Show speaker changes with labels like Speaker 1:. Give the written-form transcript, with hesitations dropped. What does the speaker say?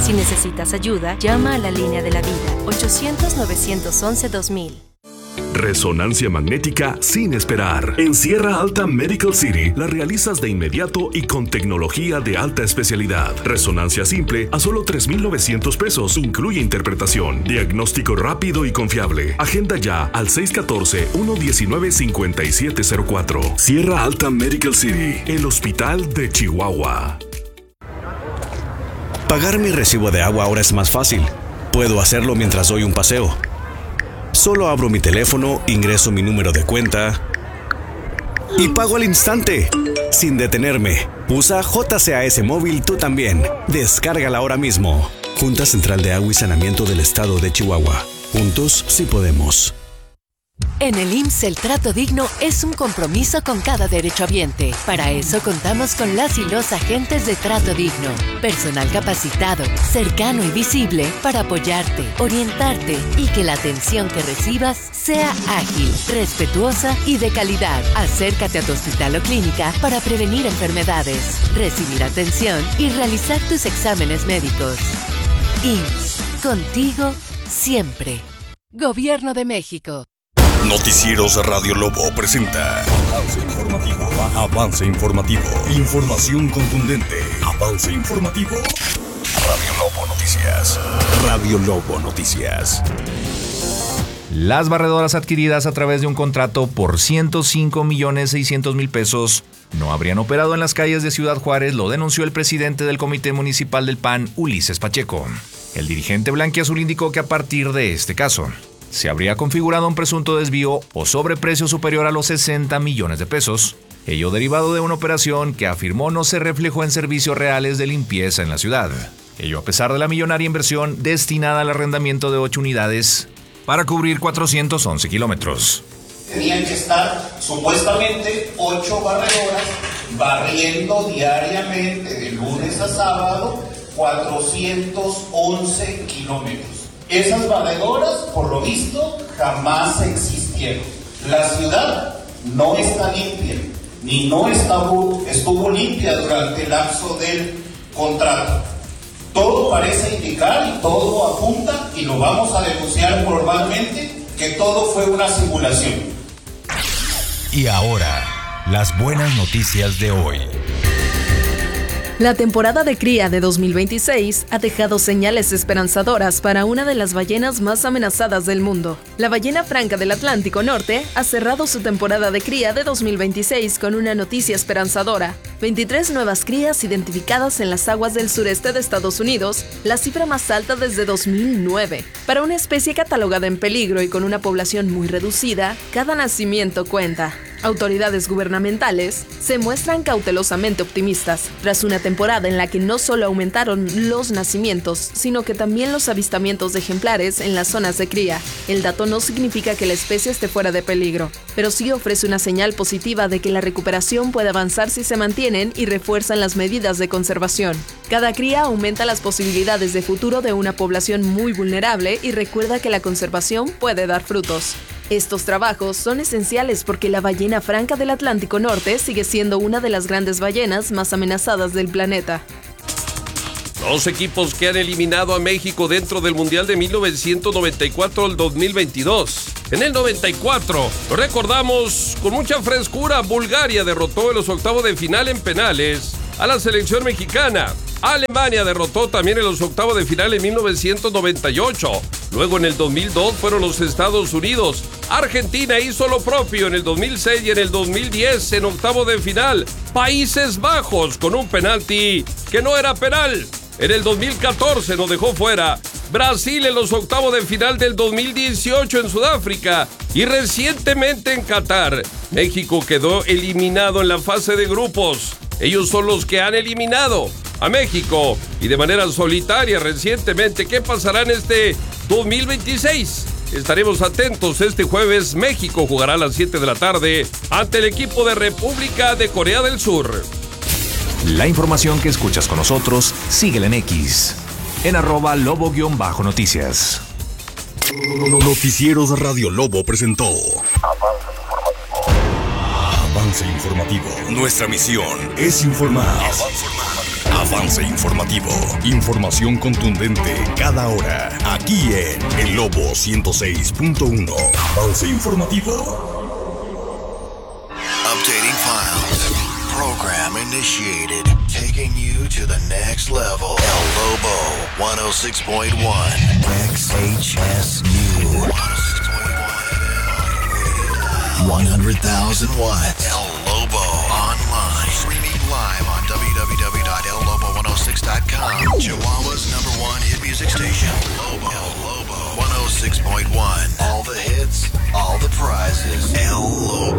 Speaker 1: Si necesitas ayuda, llama a la línea de la vida, 800-911-2000.
Speaker 2: Resonancia magnética sin esperar. En Sierra Alta Medical City la realizas de inmediato y con tecnología de alta especialidad. Resonancia simple a solo $3,900. Incluye interpretación, diagnóstico rápido y confiable. Agenda ya al 614-119-5704. Sierra Alta Medical City, el hospital de Chihuahua.
Speaker 3: Pagar mi recibo de agua ahora es más fácil. Puedo hacerlo mientras doy un paseo. Solo abro mi teléfono, ingreso mi número de cuenta y pago al instante, sin detenerme. Usa JCAS Móvil tú también. Descárgala ahora mismo. Junta Central de Agua y Saneamiento del Estado de Chihuahua. Juntos sí podemos.
Speaker 4: En el IMSS el trato digno es un compromiso con cada derechohabiente. Para eso contamos con las y los agentes de trato digno. Personal capacitado, cercano y visible para apoyarte, orientarte y que la atención que recibas sea ágil, respetuosa y de calidad. Acércate a tu hospital o clínica para prevenir enfermedades, recibir atención y realizar tus exámenes médicos. IMSS, contigo siempre. Gobierno de México.
Speaker 5: Noticieros Radio Lobo presenta Avance Informativo. Avance Informativo. Información contundente. Avance Informativo. Radio Lobo Noticias. Radio Lobo Noticias.
Speaker 6: Las barredoras adquiridas a través de un contrato por $105,600,000 no habrían operado en las calles de Ciudad Juárez, lo denunció el presidente del Comité Municipal del PAN, Ulises Pacheco. El dirigente blanquiazul indicó que a partir de este caso se habría configurado un presunto desvío o sobreprecio superior a los 60 millones de pesos, ello derivado de una operación que afirmó no se reflejó en servicios reales de limpieza en la ciudad. Ello a pesar de la millonaria inversión destinada al arrendamiento de 8 unidades para cubrir 411 kilómetros.
Speaker 7: Tenían que estar supuestamente 8 barredoras barriendo diariamente de lunes a sábado 411 kilómetros. Esas barredoras, por lo visto, jamás existieron. La ciudad no está limpia, ni no estuvo limpia durante el lapso del contrato. Todo parece indicar y todo apunta, y lo vamos a denunciar formalmente, que todo fue una simulación.
Speaker 5: Y ahora, las buenas noticias de hoy.
Speaker 8: La temporada de cría de 2026 ha dejado señales esperanzadoras para una de las ballenas más amenazadas del mundo. La ballena franca del Atlántico Norte ha cerrado su temporada de cría de 2026 con una noticia esperanzadora. 23 nuevas crías identificadas en las aguas del sureste de Estados Unidos, la cifra más alta desde 2009. Para una especie catalogada en peligro y con una población muy reducida, cada nacimiento cuenta. Autoridades gubernamentales se muestran cautelosamente optimistas, tras una temporada en la que no solo aumentaron los nacimientos, sino que también los avistamientos de ejemplares en las zonas de cría. El dato no significa que la especie esté fuera de peligro, pero sí ofrece una señal positiva de que la recuperación puede avanzar si se mantienen y refuerzan las medidas de conservación. Cada cría aumenta las posibilidades de futuro de una población muy vulnerable y recuerda que la conservación puede dar frutos. Estos trabajos son esenciales porque la ballena franca del Atlántico Norte sigue siendo una de las grandes ballenas más amenazadas del planeta.
Speaker 9: Dos equipos que han eliminado a México dentro del Mundial de 1994 al 2022. En el 94, lo recordamos con mucha frescura, Bulgaria derrotó en los octavos de final en penales a la selección mexicana. Alemania derrotó también en los octavos de final en 1998. Luego en el 2002 fueron los Estados Unidos. Argentina hizo lo propio en el 2006 y en el 2010 en octavo de final. Países Bajos con un penalti que no era penal. En el 2014 nos dejó fuera. Brasil en los octavos de final del 2018 en Sudáfrica. Y recientemente en Qatar. México quedó eliminado en la fase de grupos. Ellos son los que han eliminado a México y de manera solitaria recientemente. ¿Qué pasará en este 2026? Estaremos atentos. Este jueves México jugará a las 7 de la tarde ante el equipo de República de Corea del Sur.
Speaker 6: La información que escuchas con nosotros, síguela en X, en @lobo_noticias.
Speaker 5: Noticieros Radio Lobo presentó Avance Informativo. Nuestra misión es informar.
Speaker 10: Avance informativo. Información contundente cada hora. Aquí en El Lobo 106.1. Avance informativo.
Speaker 11: Updating files. Program initiated. Taking you to the next level. El Lobo 106.1. XHSU. 100,000 watts.